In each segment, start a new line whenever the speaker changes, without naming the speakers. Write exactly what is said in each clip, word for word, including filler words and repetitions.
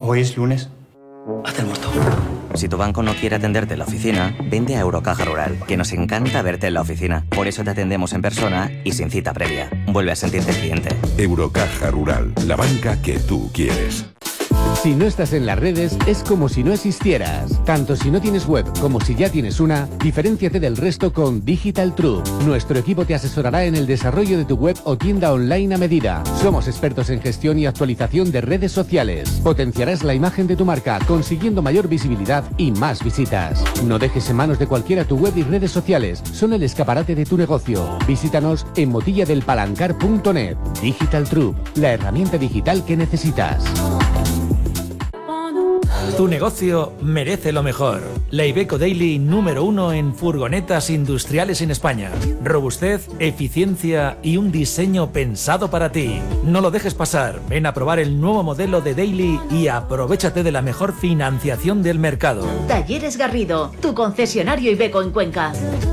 Hoy es lunes.
Haz el muerto.
Si tu banco no quiere atenderte en la oficina, vente a Eurocaja Rural, que nos encanta verte en la oficina. Por eso te atendemos en persona y sin cita previa. Vuelve a sentirte cliente.
Eurocaja Rural, la banca que tú quieres.
Si no estás en las redes, es como si no existieras. Tanto si no tienes web como si ya tienes una, diferénciate del resto con Digital True. Nuestro equipo te asesorará en el desarrollo de tu web o tienda online a medida. Somos expertos en gestión y actualización de redes sociales. Potenciarás la imagen de tu marca, consiguiendo mayor visibilidad y más visitas. No dejes en manos de cualquiera tu web y redes sociales. Son el escaparate de tu negocio. Visítanos en motilladelpalancar punto net. Digital True, la herramienta digital que necesitas.
Tu negocio merece lo mejor. La Iveco Daily número uno en furgonetas industriales en España. Robustez, eficiencia y un diseño pensado para ti. No lo dejes pasar. Ven a probar el nuevo modelo de Daily y aprovéchate de la mejor financiación del mercado.
Talleres Garrido, tu concesionario Iveco en Cuenca.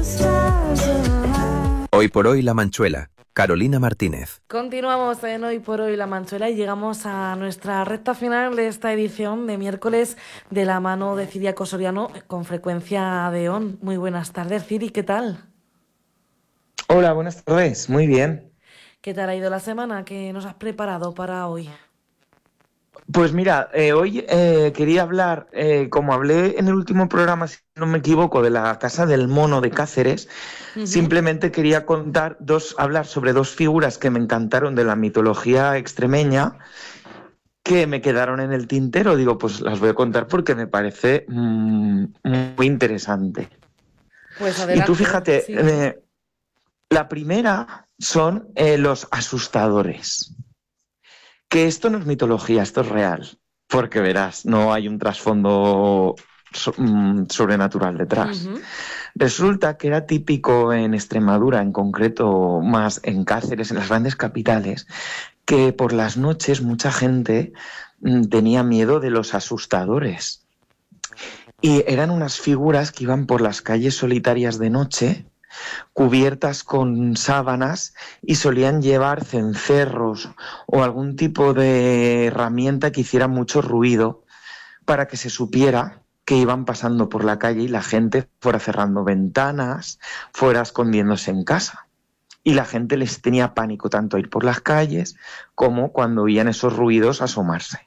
Hoy por hoy La Manchuela. Carolina Martínez.
Continuamos en Hoy por Hoy La Manchuela y llegamos a nuestra recta final de esta edición de miércoles de la mano de Ciriaco Soriano con frecuencia de O N. Muy buenas tardes, Ciri, ¿qué tal?
Hola, buenas tardes, muy bien.
¿Qué tal ha ido la semana? ¿Qué nos has preparado para hoy?
Pues mira, eh, hoy eh, quería hablar, eh, como hablé en el último programa, si no me equivoco, de la Casa del Mono de Cáceres, uh-huh. Simplemente quería contar dos, hablar sobre dos figuras que me encantaron de la mitología extremeña, que me quedaron en el tintero. Digo, pues las voy a contar porque me parece mmm, muy interesante.
Pues adelante.
Y tú fíjate,
sí.
eh, la primera son eh, los asustadores. Que esto no es mitología, esto es real, porque verás, no hay un trasfondo so, mm, sobrenatural detrás. Uh-huh. Resulta que era típico en Extremadura, en concreto más en Cáceres, en las grandes capitales, que por las noches mucha gente mm, tenía miedo de los asustadores. Y eran unas figuras que iban por las calles solitarias de noche, cubiertas con sábanas, y solían llevar cencerros o algún tipo de herramienta que hiciera mucho ruido para que se supiera que iban pasando por la calle y la gente fuera cerrando ventanas, fuera escondiéndose en casa. Y la gente les tenía pánico tanto a ir por las calles como cuando oían esos ruidos asomarse.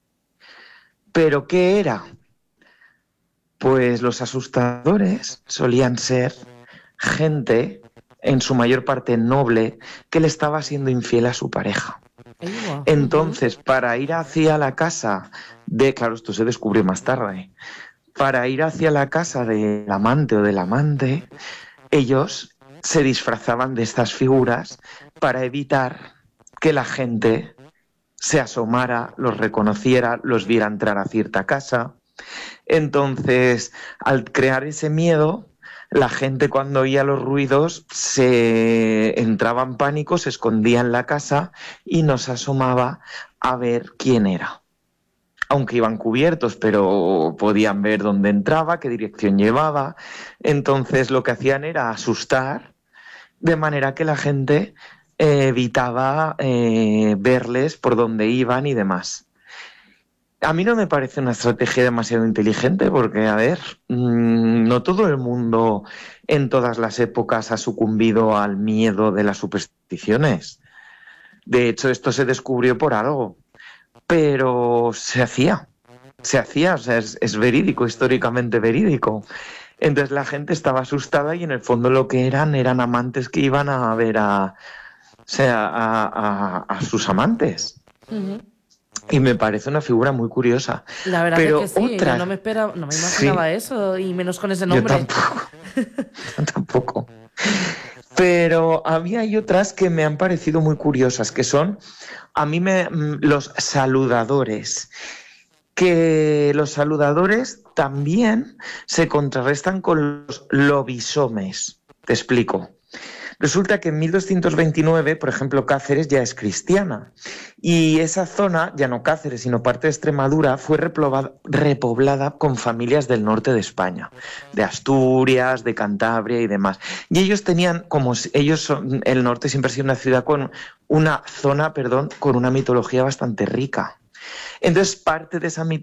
¿Pero qué era? Pues los asustadores solían ser gente, en su mayor parte noble, que le estaba siendo infiel a su pareja. Entonces, para ir hacia la casa de... Claro, esto se descubrió más tarde. Para ir hacia la casa del amante o del amante, ellos se disfrazaban de estas figuras para evitar que la gente se asomara, los reconociera, los viera entrar a cierta casa. Entonces, al crear ese miedo, la gente cuando oía los ruidos se entraba en pánico, se escondía en la casa y no se asomaba a ver quién era. Aunque iban cubiertos, pero podían ver dónde entraba, qué dirección llevaba. Entonces lo que hacían era asustar, de manera que la gente eh, evitaba eh, verles por dónde iban y demás. A mí no me parece una estrategia demasiado inteligente porque, a ver, mmm, no todo el mundo en todas las épocas ha sucumbido al miedo de las supersticiones. De hecho, esto se descubrió por algo, pero se hacía, se hacía, o sea, es, es verídico, históricamente verídico. Entonces la gente estaba asustada y en el fondo lo que eran eran amantes que iban a ver a, o sea, a, a, a sus amantes. Uh-huh. Y me parece una figura muy curiosa.
La verdad
pero
es que sí,
otra...
yo no me esperaba, no me imaginaba sí. eso, y menos con ese nombre.
Yo tampoco. Yo tampoco. Pero a mí hay otras que me han parecido muy curiosas, que son, a mí me, los saludadores. Que los saludadores también se contrarrestan con los lobisomes. Te explico. Resulta que en mil doscientos veintinueve, por ejemplo, Cáceres ya es cristiana y esa zona, ya no Cáceres, sino parte de Extremadura, fue repoblada, repoblada con familias del norte de España, de Asturias, de Cantabria y demás. Y ellos tenían, como ellos son, el norte siempre ha sido una ciudad con una zona, perdón, con una mitología bastante rica. Entonces, parte de esa mitología